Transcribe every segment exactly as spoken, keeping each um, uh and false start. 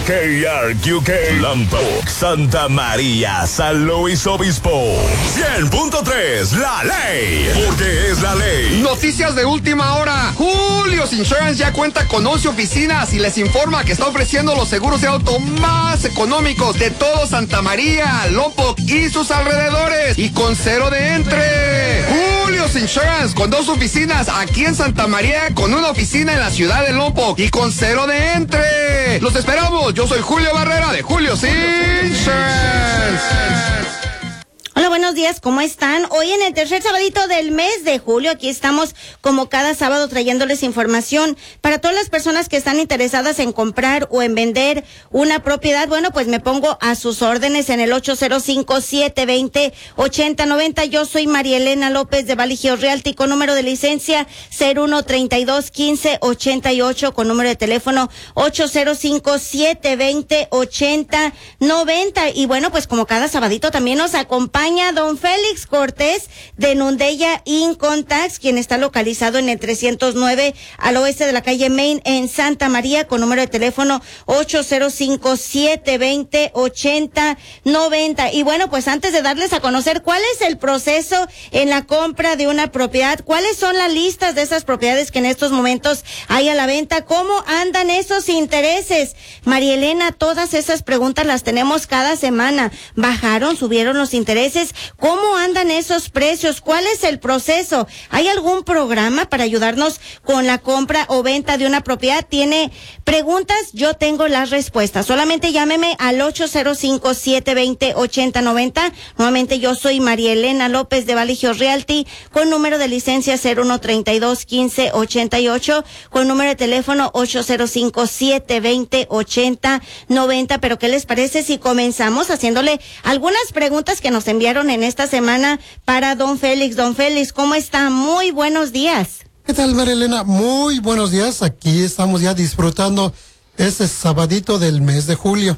K R Q K, Lompoc, Santa María, San Luis Obispo. cien punto tres, la ley, porque es la ley. Noticias de última hora. Julio's Insurance ya cuenta con once oficinas y les informa que está ofreciendo los seguros de auto más económicos de todo Santa María, Lompoc y sus alrededores. Y con cero de entre. Julio's Insurance con dos oficinas aquí en Santa María, con una oficina en la ciudad de Lompoc y con cero de entre. Los esperamos. Yo soy Julio Barrera de Julio's Insurance. Hola, buenos días, ¿cómo están? Hoy en el tercer sabadito del mes de julio, aquí estamos como cada sábado trayéndoles información para todas las personas que están interesadas en comprar o en vender una propiedad. Bueno, pues me pongo a sus órdenes en el ocho cero cinco, siete dos cero, ocho cero nueve cero. Yo soy María Elena López de Valley Hills Realty con número de licencia cero uno treinta y dos quince ochenta y ocho, con número de teléfono ocho cero cinco, siete dos cero, ocho cero nueve cero. Y bueno, pues como cada sabadito también nos acompaña don Félix Cortés de Nundeya Income Tax, quien está localizado en el trescientos nueve al oeste de la calle Main en Santa María, con número de teléfono ocho cero cinco, siete dos cero, ocho cero nueve cero. Y bueno, pues antes de darles a conocer cuál es el proceso en la compra de una propiedad, cuáles son las listas de esas propiedades que en estos momentos hay a la venta, cómo andan esos intereses, María Elena, todas esas preguntas las tenemos cada semana. ¿Bajaron, subieron los intereses? ¿Cómo andan esos precios? ¿Cuál es el proceso? ¿Hay algún programa para ayudarnos con la compra o venta de una propiedad? ¿Tiene preguntas? Yo tengo las respuestas. Solamente llámeme al ocho cero cinco, siete dos cero, ocho cero nueve cero. Nuevamente, yo soy María Elena López de Valley Hills Realty con número de licencia cero uno treinta y dos quince ochenta y ocho, con número de teléfono ocho cero cinco, siete dos cero, ocho cero nueve cero. Pero ¿qué les parece si comenzamos haciéndole algunas preguntas que nos enviaron en esta semana para don Félix? Don Félix, ¿cómo está? Muy buenos días. ¿Qué tal, María Elena? Muy buenos días. Aquí estamos ya disfrutando este sabadito del mes de julio.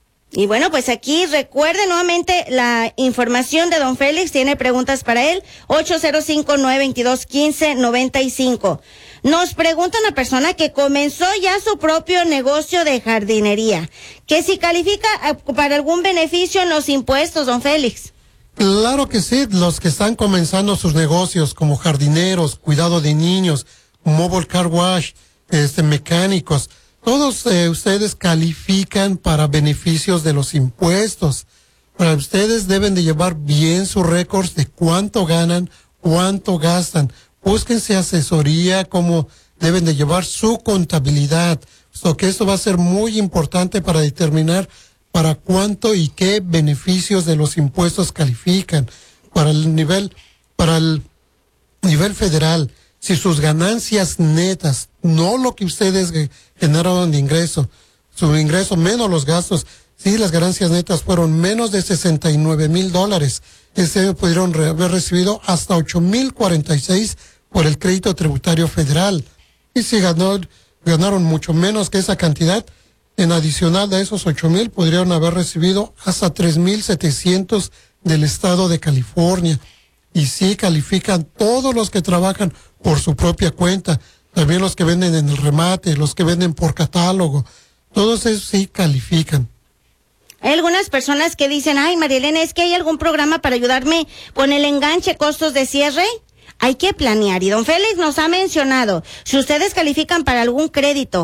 Y bueno, pues aquí recuerde nuevamente la información de don Félix. Tiene preguntas para él. ocho cero cinco, nueve dos dos, uno cinco nueve cinco. Nos pregunta una persona que comenzó ya su propio negocio de jardinería, que si califica para algún beneficio en los impuestos, don Félix. Claro que sí, los que están comenzando sus negocios como jardineros, cuidado de niños, mobile car wash, este, mecánicos, todos eh, ustedes califican para beneficios de los impuestos. Para ustedes deben de llevar bien sus récords de cuánto ganan, cuánto gastan. Búsquense asesoría, cómo deben de llevar su contabilidad. So que esto va a ser muy importante para determinar para cuánto y qué beneficios de los impuestos califican. Para el nivel, para el nivel federal, si sus ganancias netas, no lo que ustedes generaron de ingreso, su ingreso menos los gastos, si las ganancias netas fueron menos de sesenta y nueve mil dólares, este año pudieron re haber recibido hasta ocho mil cuarenta y seis por el crédito tributario federal. Y si ganó, ganaron mucho menos que esa cantidad, en adicional de esos ocho mil, podrían haber recibido hasta tres mil setecientos del estado de California. Y sí califican todos los que trabajan por su propia cuenta, también los que venden en el remate, los que venden por catálogo, todos esos sí califican. Hay algunas personas que dicen, ay, María Elena, ¿es que hay algún programa para ayudarme con el enganche, costos de cierre? Hay que planear. Y don Félix nos ha mencionado, si ustedes califican para algún crédito